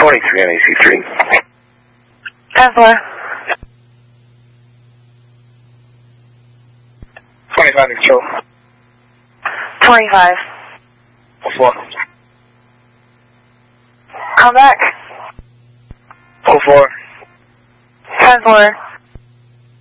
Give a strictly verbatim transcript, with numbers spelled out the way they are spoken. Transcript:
twenty-three on A C three. ten four. twenty-five control. twenty-five. oh four. Come back. oh four. ten four.